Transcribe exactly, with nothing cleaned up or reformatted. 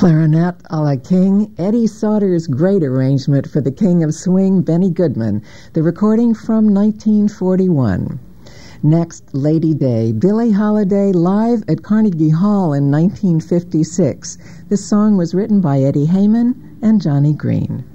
Clarinet a la King, Eddie Sauter's great arrangement for the King of Swing, Benny Goodman, the recording from nineteen forty-one. Next, Lady Day, Billie Holiday live at Carnegie Hall in nineteen fifty-six. This song was written by Eddie Heyman and Johnny Green.